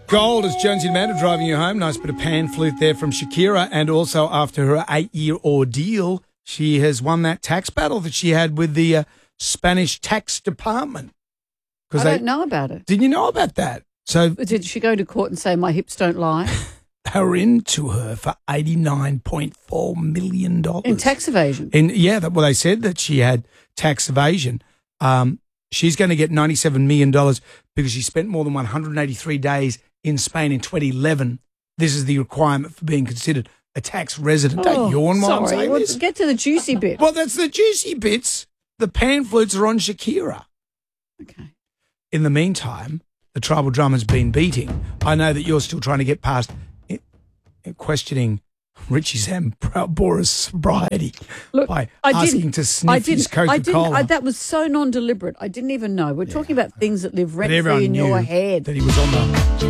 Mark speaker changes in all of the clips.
Speaker 1: Gold is Jonesy and Amanda driving you home. Nice bit of pan flute there from Shakira. And also after her 8-year ordeal, she has won that tax battle that she had with the Spanish tax department.
Speaker 2: I don't know about it.
Speaker 1: Didn't you know about that? So
Speaker 2: did she go to court and say, my hips don't lie?
Speaker 1: They were into her for $89.4 million.
Speaker 2: In tax evasion?
Speaker 1: Well, they said that she had tax evasion. She's going to get $97 million because she spent more than 183 days in Spain in 2011. This is the requirement for being considered a tax resident. Don't yawn while I'm saying this.
Speaker 2: Get to the juicy bit.
Speaker 1: Well, that's the juicy bits. The pan flutes are on Shakira.
Speaker 2: Okay.
Speaker 1: In the meantime, the tribal drummer's been beating. I know that you're still trying to get past questioning Richie Sambora's sobriety by asking to sniff his Coca-Cola.
Speaker 2: That was so non-deliberate. I didn't even know. We're talking about things that live rent-free in your head.
Speaker 1: That he was on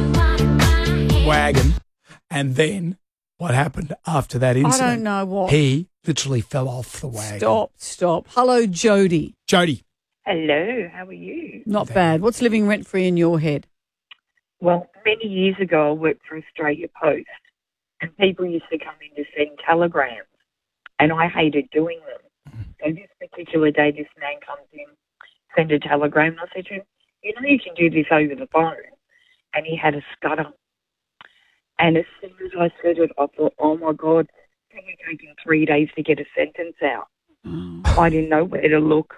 Speaker 1: the wagon. And then what happened after that incident?
Speaker 2: I don't know what.
Speaker 1: He literally fell off the wagon.
Speaker 2: Stop. Hello, Jody.
Speaker 1: Jody.
Speaker 3: Hello, how are you?
Speaker 2: Not bad. What's living rent-free in your head?
Speaker 3: Well, many years ago I worked for Australia Post and people used to come in to send telegrams and I hated doing them. So this particular day this man comes in, send a telegram and I said to him, you know you can do this over the phone. And he had a stutter. And as soon as I said it, I thought, oh my God, it's probably taken 3 days to get a sentence out. I didn't know where to look.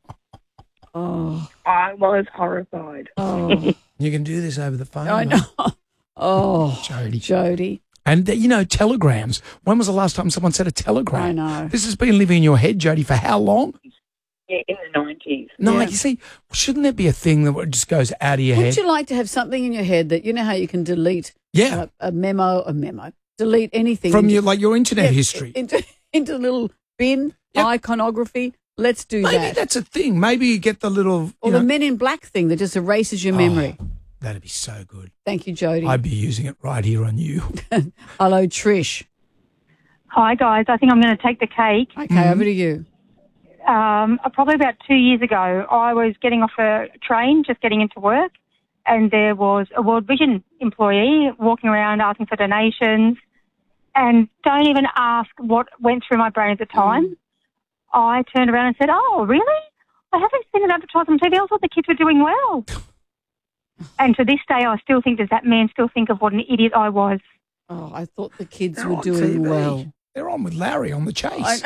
Speaker 2: Oh.
Speaker 3: I was horrified.
Speaker 2: Oh.
Speaker 1: You can do this over the phone.
Speaker 2: I know. Oh, Jody.
Speaker 1: And, telegrams. When was the last time someone said a telegram?
Speaker 2: I know.
Speaker 1: This has been living in your head, Jody, for how long?
Speaker 3: Yeah, in the 90s.
Speaker 1: No, you see, shouldn't there be a thing that just goes out of your head?
Speaker 2: Would you like to have something in your head that, you know how you can delete a memo, delete anything.
Speaker 1: From your internet history.
Speaker 2: Into a little bin, iconography. Let's do that.
Speaker 1: Maybe that's a thing. Maybe you get the little...
Speaker 2: Or the Men in Black thing that just erases your memory.
Speaker 1: That'd be so good.
Speaker 2: Thank you, Jody.
Speaker 1: I'd be using it right here on you.
Speaker 2: Hello, Trish.
Speaker 4: Hi, guys. I think I'm going to take the cake.
Speaker 2: Okay, over to you.
Speaker 4: Probably about 2 years ago, I was getting off a train, just getting into work, and there was a World Vision employee walking around asking for donations, and don't even ask what went through my brain at the time. I turned around and said, oh, really? I haven't seen it advertised on TV. I thought the kids were doing well. And to this day, I still think, does that man still think of what an idiot I was?
Speaker 2: Oh, I thought the kids were doing well.
Speaker 1: They're on with Larry on the Chase.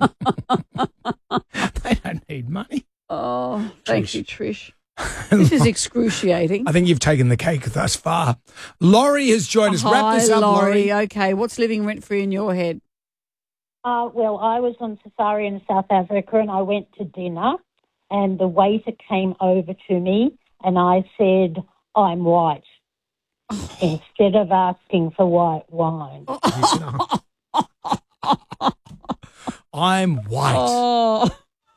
Speaker 1: They don't need money.
Speaker 2: Oh, thank you, Trish. This is excruciating.
Speaker 1: I think you've taken the cake thus far. Laurie has joined us. Wrap this up, Laurie.
Speaker 2: Okay, what's living rent-free in your head?
Speaker 5: Well, I was on safari in South Africa and I went to dinner and the waiter came over to me and I said, I'm white, instead of asking for white wine.
Speaker 1: I'm white.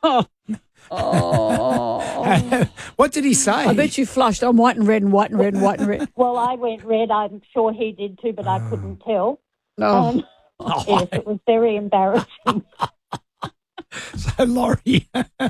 Speaker 1: What did he say?
Speaker 2: I bet you flushed. I'm white and red and white and red and white and red.
Speaker 5: Well, I went red. I'm sure he did too, but I couldn't tell.
Speaker 2: No.
Speaker 5: Yes, it was very embarrassing.
Speaker 1: So, Laurie,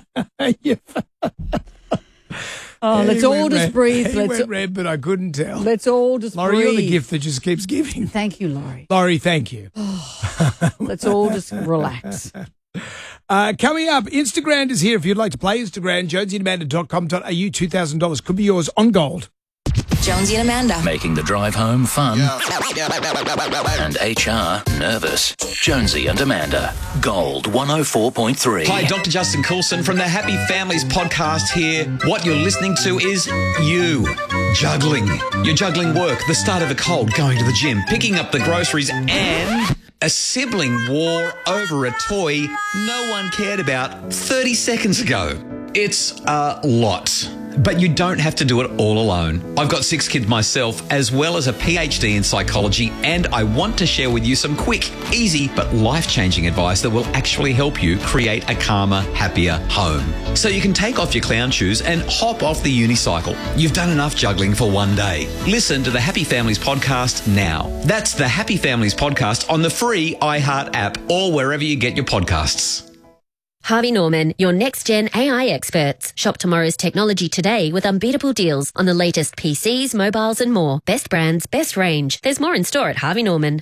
Speaker 2: let's all just breathe.
Speaker 1: He went red, but I couldn't tell.
Speaker 2: Let's all just breathe.
Speaker 1: Laurie, you're the gift that just keeps giving.
Speaker 2: Thank you, Laurie.
Speaker 1: Laurie, thank you.
Speaker 2: Let's all just relax.
Speaker 1: Coming up, Instagram is here. If you'd like to play Instagram, jonesyandamanda.com.au, $2,000 could be yours on Gold.
Speaker 6: Jonesy and Amanda.
Speaker 7: Making the drive home fun and HR nervous. Jonesy and Amanda. Gold 104.3.
Speaker 8: Hi, Dr. Justin Coulson from the Happy Families podcast here. What you're listening to is you juggling. You're juggling work, the start of a cold, going to the gym, picking up the groceries, and a sibling war over a toy no one cared about 30 seconds ago. It's a lot. But you don't have to do it all alone. I've got 6 kids myself, as well as a PhD in psychology, and I want to share with you some quick, easy, but life-changing advice that will actually help you create a calmer, happier home. So you can take off your clown shoes and hop off the unicycle. You've done enough juggling for one day. Listen to the Happy Families podcast now. That's the Happy Families podcast on the free iHeart app or wherever you get your podcasts.
Speaker 9: Harvey Norman, your next-gen AI experts. Shop tomorrow's technology today with unbeatable deals on the latest PCs, mobiles and more. Best brands, best range. There's more in store at Harvey Norman.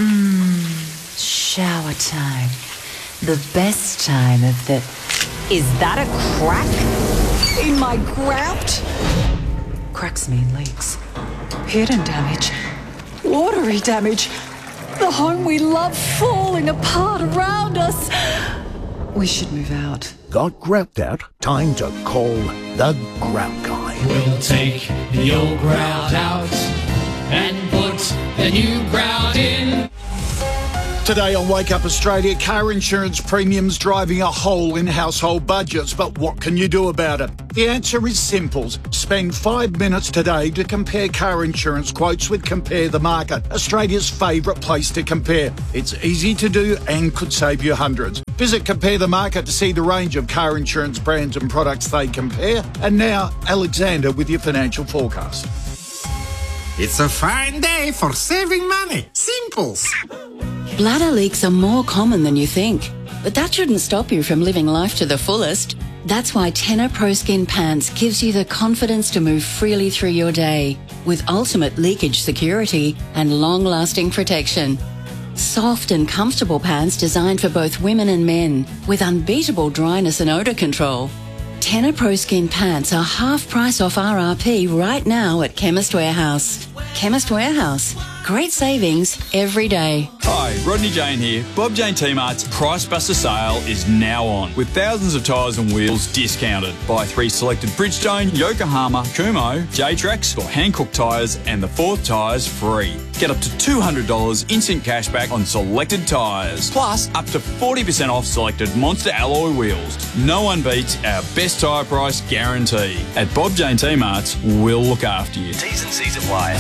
Speaker 6: Shower time. The best time of the... Is that a crack in my grout? Cracks mean leaks. Hidden damage. Watery damage. The home we love falling apart around us. We should move out.
Speaker 10: Got grout out? Time to call the Grout Guy.
Speaker 11: We'll take the old grout out and put the new grout in.
Speaker 12: Today on Wake Up Australia, car insurance premiums driving a hole in household budgets. But what can you do about it? The answer is simple. Spend 5 minutes today to compare car insurance quotes with Compare the Market, Australia's favourite place to compare. It's easy to do and could save you hundreds. Visit Compare the Market to see the range of car insurance brands and products they compare. And now, Alexander with your financial forecast.
Speaker 13: It's a fine day for saving money. Simples.
Speaker 14: Bladder leaks are more common than you think, but that shouldn't stop you from living life to the fullest. That's why Tena Pro Skin Pants gives you the confidence to move freely through your day with ultimate leakage security and long-lasting protection. Soft and comfortable pants designed for both women and men with unbeatable dryness and odour control. Tena Pro Skin Pants are half price off RRP right now at Chemist Warehouse. Chemist Warehouse. Great savings every day.
Speaker 15: Hi, Rodney Jane here. Bob Jane T-Mart's Price Buster sale is now on, with thousands of tyres and wheels discounted. Buy 3 selected Bridgestone, Yokohama, Kumho, J-Trax or Hankook tyres and the 4th tyres free. Get up to $200 instant cashback on selected tyres, plus up to 40% off selected Monster alloy wheels. No one beats our best tyre price guarantee. At Bob Jane T-Mart's, we'll look after you.
Speaker 7: T's and C's apply.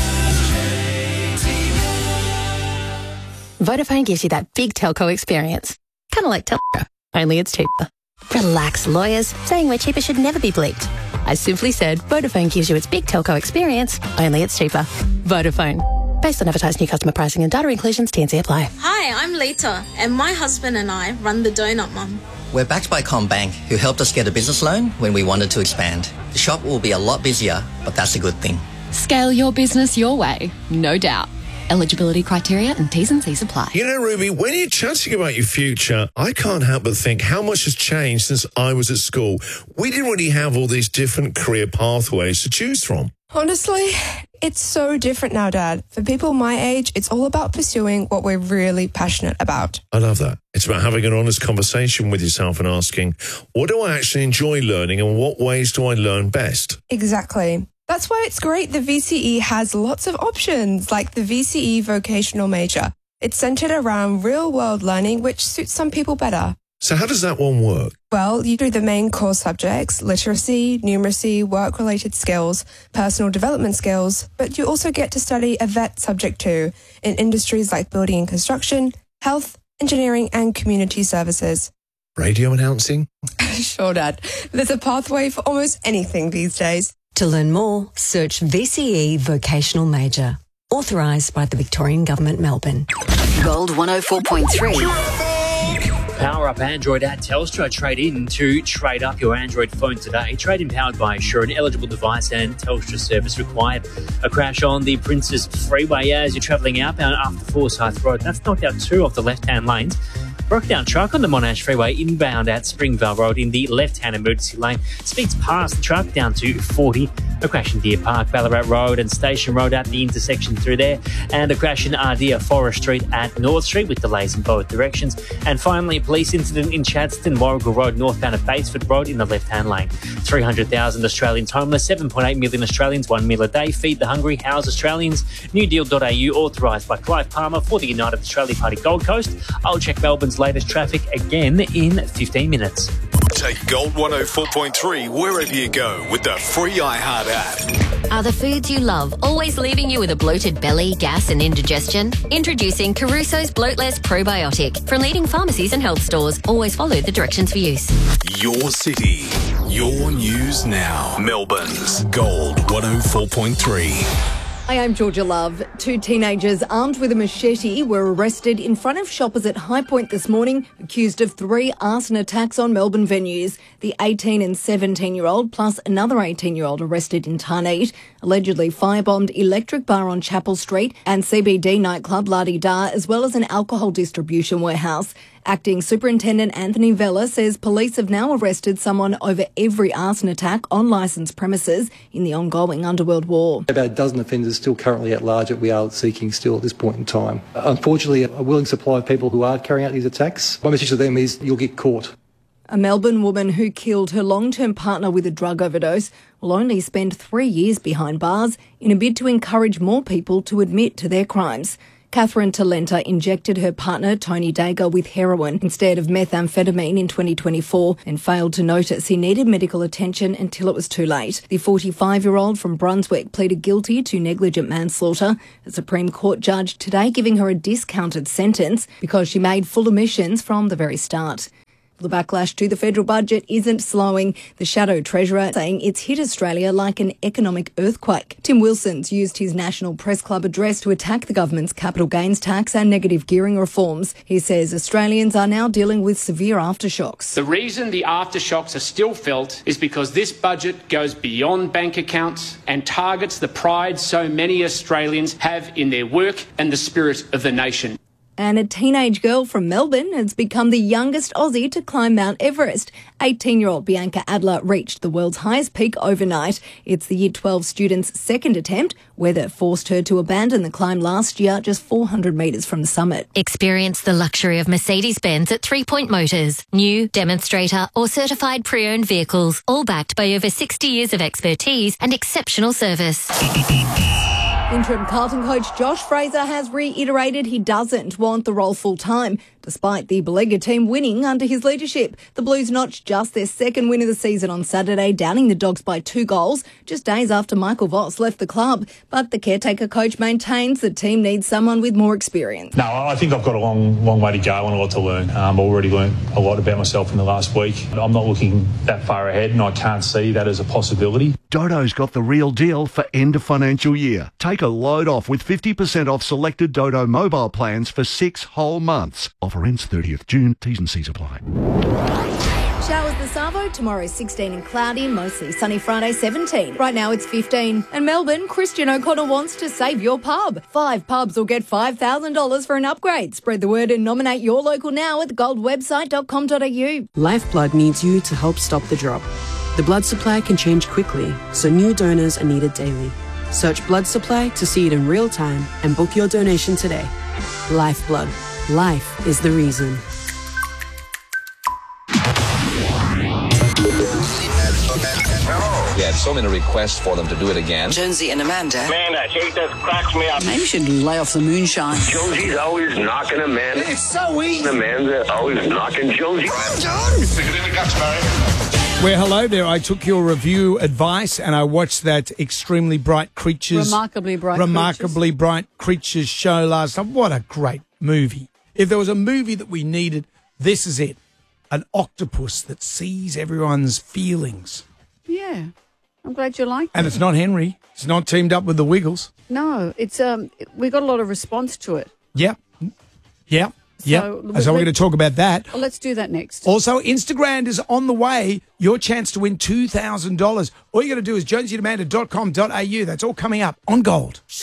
Speaker 16: Vodafone gives you that big telco experience. Kind of like Telstra, only it's cheaper. Relax, lawyers. Saying we're cheaper should never be bleeped. I simply said Vodafone gives you its big telco experience, only it's cheaper. Vodafone. Based on advertised new customer pricing and data inclusions, T&C apply.
Speaker 17: Hi, I'm Lita, and my husband and I run the Donut Mum.
Speaker 18: We're backed by CommBank, who helped us get a business loan when we wanted to expand. The shop will be a lot busier, but that's a good thing.
Speaker 19: Scale your business your way, no doubt. Eligibility criteria and T's and C's apply.
Speaker 20: You know, Ruby, when you're chatting about your future, I can't help but think how much has changed since I was at school. We didn't really have all these different career pathways to choose from.
Speaker 21: Honestly, it's so different now, Dad. For people my age, it's all about pursuing what we're really passionate about.
Speaker 20: I love that. It's about having an honest conversation with yourself and asking, what do I actually enjoy learning and what ways do I learn best?
Speaker 21: Exactly. That's why it's great the VCE has lots of options, like the VCE Vocational Major. It's centred around real-world learning, which suits some people better.
Speaker 20: So how does that one work?
Speaker 21: Well, you do the main core subjects, literacy, numeracy, work-related skills, personal development skills, but you also get to study a VET subject too, in industries like building and construction, health, engineering and community services.
Speaker 20: Radio announcing?
Speaker 21: Sure, Dad. There's a pathway for almost anything these days.
Speaker 22: To learn more, search VCE Vocational Major. Authorised by the Victorian Government, Melbourne.
Speaker 6: Gold 104.3.
Speaker 23: Power up Android at Telstra. Trade in to trade up your Android phone today. Trade in powered by Sure, an eligible device and Telstra service required. A crash on the Princess Freeway as you're travelling outbound after Forsyth Road. That's knocked out 2 of the left-hand lanes. Broke down truck on the Monash Freeway inbound at Springvale Road in the left-hand emergency lane. Speeds past the truck down to 40. A crash in Deer Park, Ballarat Road and Station Road at the intersection through there. And a crash in Ardea Forest Street at North Street with delays in both directions. And finally, a police incident in Chadstone, Warrigal Road, northbound at Batesford Road in the left-hand lane. 300,000 Australians homeless, 7.8 million Australians, 1 meal a day. Feed the hungry, house Australians. Newdeal.au, authorised by Clive Palmer for the United Australia Party Gold Coast. I'll check Melbourne's latest traffic again in 15 minutes.
Speaker 24: Take Gold 104.3 wherever you go with the free iHeart app.
Speaker 9: Are the foods you love always leaving you with a bloated belly, gas and indigestion? Introducing Caruso's Bloatless Probiotic from leading pharmacies and health stores. Always follow the directions for use.
Speaker 24: Your city, your news now. Melbourne's Gold 104.3.
Speaker 2: Hi, I'm Georgia Love. 2 teenagers armed with a machete were arrested in front of shoppers at High Point this morning, accused of 3 arson attacks on Melbourne venues. The 18 and 17-year-old plus another 18-year-old arrested in Tarneit allegedly firebombed Electric Bar on Chapel Street and CBD nightclub La Di Da, as well as an alcohol distribution warehouse. Acting Superintendent Anthony Vella says police have now arrested someone over every arson attack on licensed premises in the ongoing underworld war.
Speaker 3: About a dozen offenders still currently at large that we are seeking still at this point in time. Unfortunately, a willing supply of people who are carrying out these attacks. My message to them is you'll get caught.
Speaker 2: A Melbourne woman who killed her long-term partner with a drug overdose will only spend 3 years behind bars in a bid to encourage more people to admit to their crimes. Catherine Talenta injected her partner, Tony Dager, with heroin instead of methamphetamine in 2024 and failed to notice he needed medical attention until it was too late. The 45-year-old from Brunswick pleaded guilty to negligent manslaughter. A Supreme Court judge today giving her a discounted sentence because she made full admissions from the very start. The backlash to the federal budget isn't slowing. The Shadow Treasurer saying it's hit Australia like an economic earthquake. Tim Wilson's used his National Press Club address to attack the government's capital gains tax and negative gearing reforms. He says Australians are now dealing with severe aftershocks.
Speaker 4: The reason the aftershocks are still felt is because this budget goes beyond bank accounts and targets the pride so many Australians have in their work and the spirit of the nation.
Speaker 2: And a teenage girl from Melbourne has become the youngest Aussie to climb Mount Everest. 18-year-old Bianca Adler reached the world's highest peak overnight. It's the Year 12 student's second attempt. Weather forced her to abandon the climb last year, just 400 metres from the summit.
Speaker 9: Experience the luxury of Mercedes-Benz at 3 Point Motors. New, demonstrator or certified pre-owned vehicles, all backed by over 60 years of expertise and exceptional service.
Speaker 2: Interim Carlton coach Josh Fraser has reiterated he doesn't want the role full-time, despite the Belega team winning under his leadership. The Blues notched just their second win of the season on Saturday, downing the Dogs by 2 goals, just days after Michael Voss left the club. But the caretaker coach maintains the team needs someone with more experience.
Speaker 5: No, I think I've got a long way to go and a lot to learn. I've already learned a lot about myself in the last week. I'm not looking that far ahead and I can't see that as a possibility.
Speaker 10: Dodo's got the real deal for end of financial year. Take a load off with 50% off selected Dodo mobile plans for 6 whole months. Offer ends 30th June. T's and C's apply.
Speaker 2: Showers this Savo, tomorrow 16 and cloudy, mostly sunny Friday 17. Right now it's 15. And Melbourne, Christian O'Connor wants to save your pub. 5 pubs will get $5,000 for an upgrade. Spread the word and nominate your local now at thegoldwebsite.com.au.
Speaker 25: Lifeblood needs you to help stop the drop. The blood supply can change quickly, so new donors are needed daily. Search blood supply to see it in real time and book your donation today. Lifeblood. Life is the reason.
Speaker 26: We had so many requests for them to do it again.
Speaker 27: Jonesy and Amanda.
Speaker 28: Man, I hate that cracks me up.
Speaker 27: Maybe you should lay off the moonshine.
Speaker 28: Jonesy's always knocking Amanda.
Speaker 27: It's so easy.
Speaker 28: Amanda always knocking Jonesy.
Speaker 27: Come on, John.
Speaker 28: Stick it in the guts, Barry.
Speaker 1: Well, hello there. I took your review advice and I watched that Extremely Bright Creatures.
Speaker 29: Remarkably Bright
Speaker 1: Creatures show last night. What a great movie. If there was a movie that we needed, this is it. An octopus that sees everyone's feelings.
Speaker 29: Yeah. I'm glad you like it.
Speaker 1: And it's not Henry. It's not teamed up with the Wiggles.
Speaker 29: No, it's we got a lot of response to it.
Speaker 1: Yep. So we're going to talk about that.
Speaker 29: Well, let's do that next.
Speaker 1: Also, Instagram is on the way. Your chance to win $2,000. All you got to do is jonesyandamanda.com.au. That's all coming up on Gold.